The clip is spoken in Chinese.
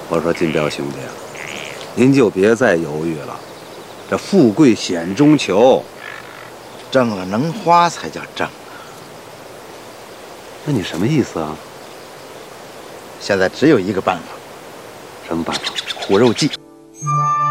我说金彪兄弟啊，您就别再犹豫了，这富贵险中求， 挣了能花才叫挣。 那你什么意思啊？ 现在只有一个办法。 什么办法？ 苦肉计。